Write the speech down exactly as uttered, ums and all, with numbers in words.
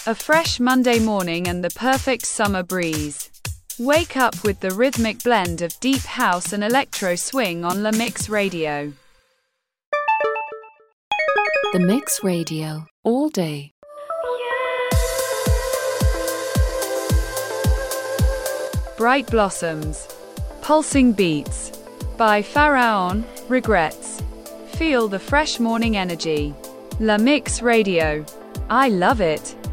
A fresh Monday morning and the perfect summer breeze. Wake up with the rhythmic blend of deep house and electro swing on La Mix Radio. The Mix Radio, all day. Bright Blossoms. Pulsing Beats. By Pharaon, Regrets. Feel the fresh morning energy. La Mix Radio. I love it.